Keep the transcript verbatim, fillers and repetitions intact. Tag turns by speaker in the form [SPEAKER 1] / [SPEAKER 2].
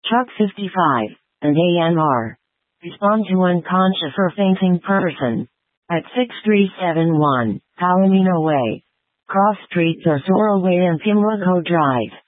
[SPEAKER 1] Truck fifty-five, and A M R. Respond to unconscious or fainting person. At six three seven one, Palomino Way. Cross Streets or Sorrel Way and Pimlico Drive.